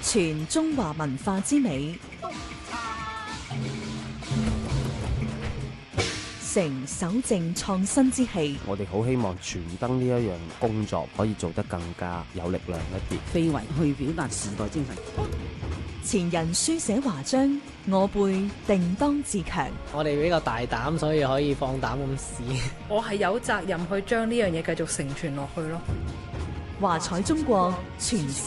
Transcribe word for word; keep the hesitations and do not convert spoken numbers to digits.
傳中華文化之美，成守正創新之氣。 我哋好希望傳燈呢一樣工作可以做得更加有力量一啲， 非遺去表達時代精神。 前人書寫華章，我輩定當自強。 我哋比較大膽，所以可以放膽咁試。 我係有責任去將呢樣嘢繼續承傳落去咯。 華彩中國，傳承